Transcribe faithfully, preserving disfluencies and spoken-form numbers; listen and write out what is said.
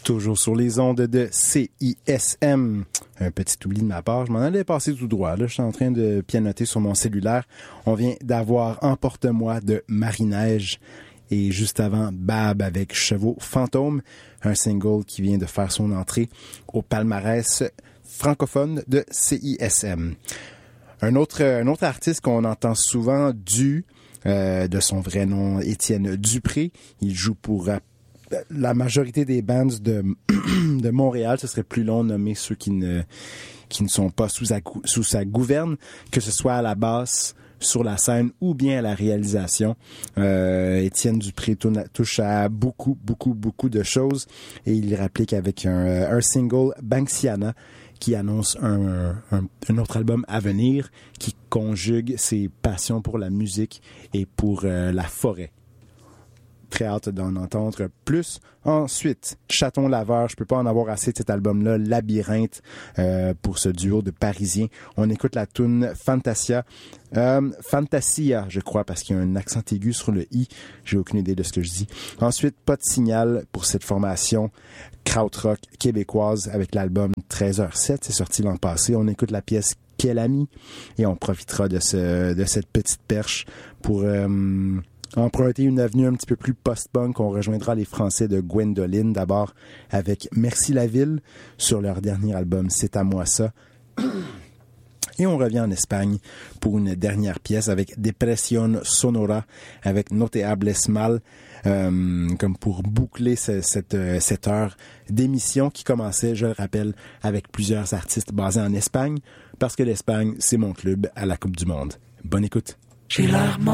Toujours sur les ondes de C I S M. Un petit oubli de ma part, je m'en allais passer tout droit. Là, je suis en train de pianoter sur mon cellulaire. On vient d'avoir Emporte-moi de Marie-Neige. Et juste avant, Bab avec Chevaux Fantômes, un single qui vient de faire son entrée au palmarès francophone de C I S M. Un autre, un autre artiste qu'on entend souvent, Du, euh, de son vrai nom, Étienne Dupré. Il joue pour euh, la majorité des bands de, de Montréal. Ce serait plus long de nommer ceux qui ne, qui ne sont pas sous sa, sous sa gouverne, que ce soit à la basse, sur la scène ou bien à la réalisation. Euh, Étienne Dupré touche à beaucoup, beaucoup, beaucoup de choses et il rapplique avec un, un single, Banksiana, qui annonce un, un, un autre album à venir qui conjugue ses passions pour la musique et pour euh, la forêt. Très hâte d'en entendre plus. Ensuite, Chaton Laveur, je peux pas en avoir assez de cet album-là, Labyrinthe, euh, pour ce duo de Parisiens. On écoute la tune Fantasia, euh, Fantasia, je crois, parce qu'il y a un accent aigu sur le i. J'ai aucune idée de ce que je dis. Ensuite, Pas de signal pour cette formation krautrock québécoise avec l'album treize heures sept. C'est sorti l'an passé. On écoute la pièce Quel ami et on profitera de ce de cette petite perche pour euh, emprunter une avenue un petit peu plus post-punk. On rejoindra les Français de Gwendoline d'abord avec Merci la ville sur leur dernier album C'est à moi ça. Et on revient en Espagne pour une dernière pièce avec Depresión Sonora avec No te hables mal, euh, comme pour boucler ce, cette, cette heure d'émission qui commençait, je le rappelle, avec plusieurs artistes basés en Espagne, parce que l'Espagne, c'est mon club à la Coupe du Monde. Bonne écoute. J'ai l'air